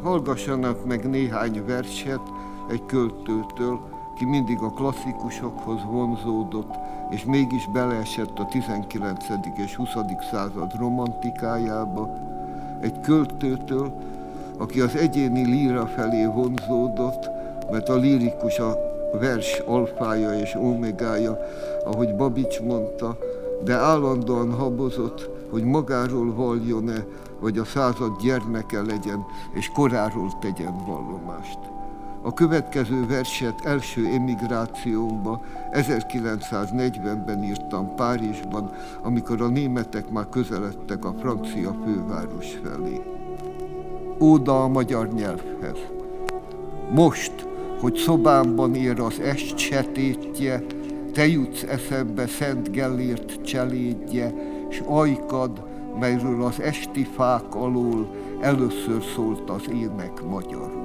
Hallgassanak meg néhány verset egy költőtől, ki mindig a klasszikusokhoz vonzódott, és mégis beleesett a 19. és 20. század romantikájába. Egy költőtől, aki az egyéni líra felé vonzódott, mert a lírikus a vers alfája és omegája, ahogy Babics mondta, de állandóan habozott, hogy magáról valljon-e, vagy a század gyermeke legyen, és koráról tegyen vallomást. A következő verset első emigrációmba 1940-ben írtam Párizsban, amikor a németek már közeledtek a francia főváros felé. Óda a magyar nyelvhez. Most, hogy szobámban ér az est setétje, te jutsz eszembe Szent Gellért cselédje, s ajkad, melyről az esti fák alól először szólt az ének magyarul.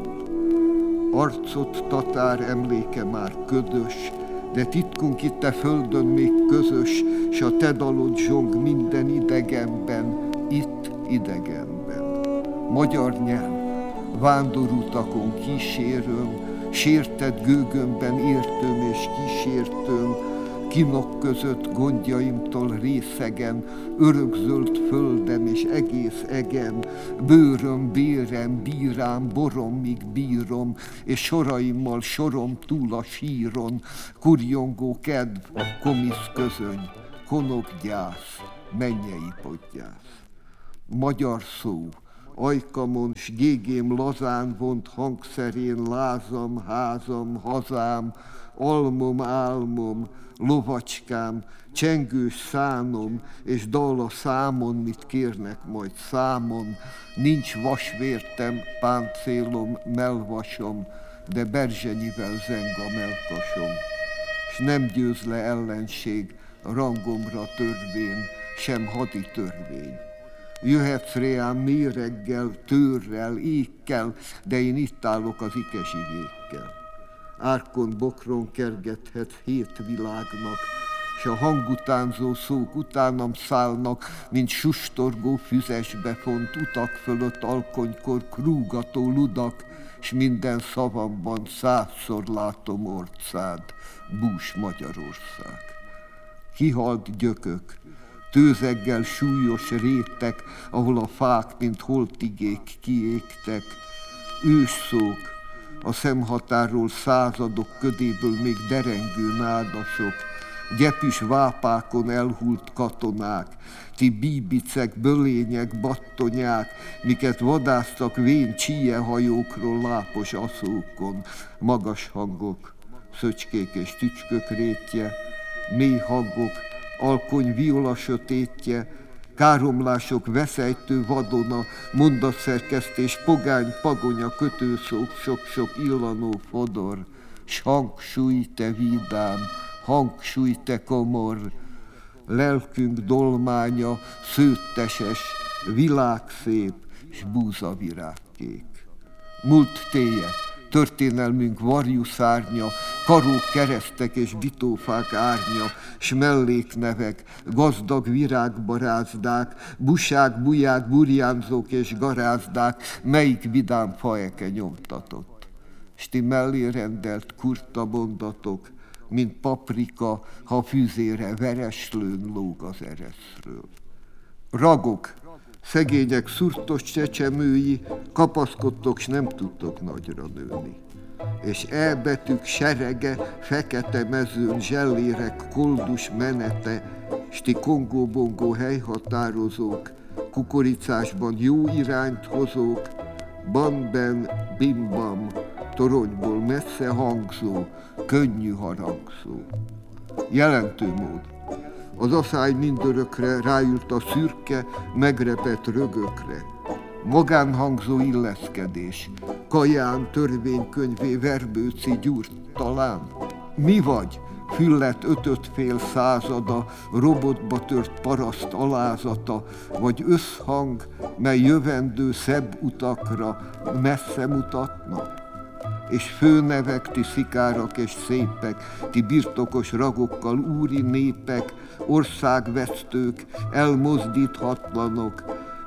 Arcot tatár emléke már ködös, de titkunk itt a földön még közös, s a te dalod zsong minden idegenben, itt idegenben. Magyar nyelv, vándorutakon kísérőm, sértett gőgömben értőm és kísértőm, kinok között gondjaimtól részegen, örökzöld földem és egész egem, bőröm, bérem, bírám, boromig bírom, és soraimmal sorom túl a síron, kurjongó kedv, komisz közöny, konok gyász, mennyei podgyász. Magyar szó, ajkamon s gégém lazán vont hangszerén lázam, házam, hazám, almom, álmom, lovacskám, csengős szánom, és dal a számon, mit kérnek majd számon. Nincs vasvértem, páncélom, melvasom, de berzsenyivel zeng a melkasom. S nem győz le ellenség rangomra törvény, sem hadi törvény. Jöhetsz reám méreggel, tőrrel, ékkel, de én itt állok az ikesi végkel. Árkon, bokron kergethetsz 7 világnak, s a hangutánzó szók utánam szállnak, mint sustorgó füzesbe font utak fölött alkonykor krúgató ludak, s minden szavamban 100-szor látom orcád, bús Magyarország. Kihalt gyökök, tőzeggel súlyos rétek, ahol a fák, mint holtigék kiégtek, ősszók, a szemhatáról századok ködéből még derengő nádasok, gyepis vápákon elhult katonák, ti bíbicek, bölények, battonyák, miket vadásztak vén csíjehajókról lápos aszókon, magas hangok, szöcskék és tücskök rétje, mély hangok, alkony viola sötétje, káromlások veszejtő vadona, mondatszerkesztés, pogány, pagonya, kötőszók, sok-sok illanó fodor, s hangsúly te vidám, hangsúly te komor, lelkünk dolmánya, szőtteses, világszép, s búzavirágkék. Múlt téje, történelmünk varjú szárnya, karók, keresztek és bitófák árnya, s melléknevek, gazdag virágbarázdák, busák, buják, burjánzók és garázdák, melyik vidám faeke nyomtatott. S ti mellé rendelt kurta mondatok, mint paprika, ha fűzére vereslőn lóg az ereszről. Ragok, szegények szurtos csecsemői, kapaszkodtok, s nem tudtok nagyra nőni. És betűk serege, fekete mezőn, zsellérek, koldus menete, s ti kongó-bongó helyhatározók, kukoricásban jó irányt hozók, ban-ben, bim-bam, toronyból messze hangzó, könnyű harangszó. Jelentő mód. Az aszály mindörökre ráült a szürke, megrepett rögökre. Magánhangzó illeszkedés, Kaján törvénykönyvé Verbőci Gyurgy talán. Mi vagy? Füllet 5,5 százada, robotba tört paraszt alázata, vagy összhang, mely jövendő szebb utakra messze mutatna? És főnevek, ti szikárak és szépek, ti birtokos ragokkal úri népek, országvesztők, elmozdíthatlanok,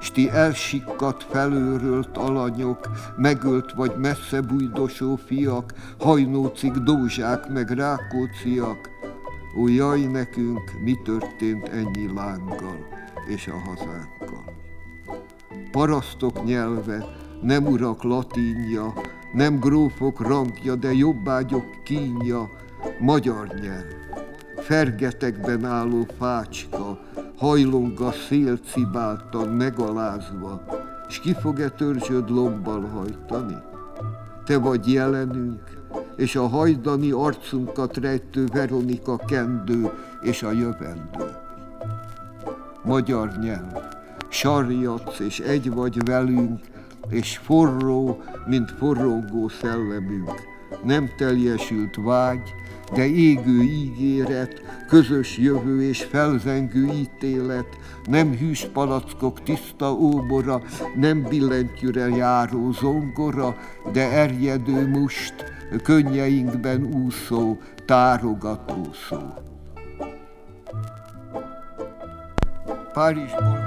s ti elsikkadt, felőrölt alanyok, megölt vagy messze bújdosó fiak, hajnócik, dózsák meg rákóciak. Ó, jaj nekünk, mi történt ennyi lánggal és a hazánkkal? Parasztok nyelve, nem urak latinja, nem grófok rangja, de jobbágyok kínja, magyar nyelv. Fergetekben álló fácska, hajlong a szél cibáltan megalázva, s ki fog-e törzsöd lombbal hajtani? Te vagy jelenünk, és a hajdani arcunkat rejtő Veronika kendő és a jövendő. Magyar nyelv, sarjadsz, és egy vagy velünk, és forró, mint forrongó szellemünk. Nem teljesült vágy, de égő ígéret, közös jövő és felzengő ítélet, nem hűs palackok tiszta óbora, nem billentyűre járó zongora, de erjedő must, könnyeinkben úszó, tárogató szó. Párizsból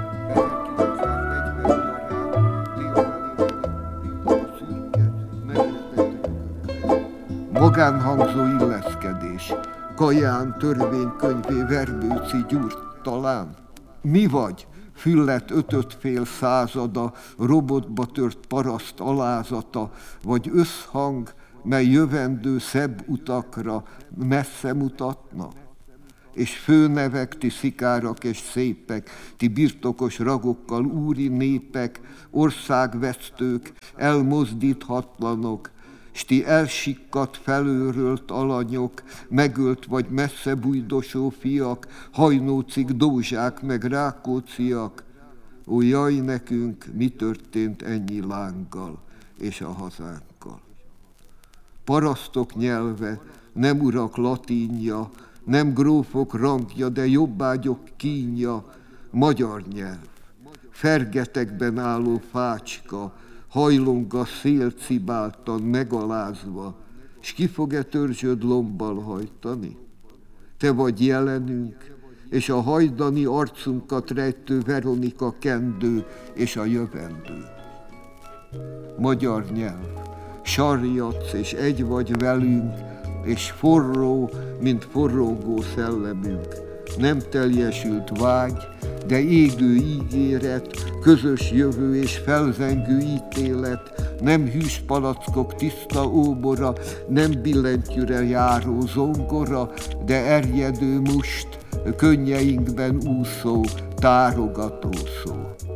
magánhangzó illeszkedés, Kaján törvénykönyvé Verbőci Gyurgy talán. Mi vagy, füllet ötödfél százada, robotba tört paraszt alázata, vagy összhang, mely jövendő szebb utakra messze mutatna? És főnevek, ti szikárak és szépek, ti birtokos ragokkal úri népek, országvesztők, elmozdíthatlanok, s ti elsikkadt, felőrölt alanyok, megölt vagy messze bújdosó fiak, hajnócik, dózsák meg rákóciak. Ó, jaj nekünk, mi történt ennyi lánggal és a hazánkkal? Parasztok nyelve, nem urak latinja, nem grófok rangja, de jobbágyok kínja, magyar nyelv. Fergetekben álló fácska, hajlong a szél cibáltan megalázva, s ki fog-e törzsöd lombbal hajtani? Te vagy jelenünk, és a hajdani arcunkat rejtő Veronika kendő és a jövendő. Magyar nyelv, sarjadsz, és egy vagy velünk, és forró, mint forrongó szellemünk. Nem teljesült vágy, de égő ígéret, közös jövő és felzengő ítélet, nem hűs palackok tiszta óbora, nem billentyűre járó zongora, de erjedő must, könnyeinkben úszó, tárogató szó.